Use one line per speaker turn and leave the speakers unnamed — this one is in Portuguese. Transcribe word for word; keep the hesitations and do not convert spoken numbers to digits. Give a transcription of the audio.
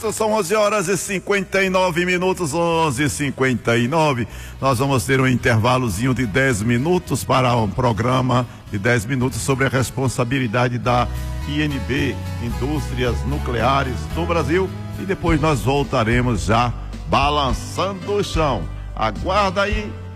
certo, são onze horas e cinquenta e nove minutos, onze e cinquenta e nove. Nós vamos ter um intervalozinho de dez minutos para um programa de dez minutos sobre a responsabilidade da I N B, Indústrias Nucleares do Brasil, e depois nós voltaremos já balançando o chão. Aguarda aí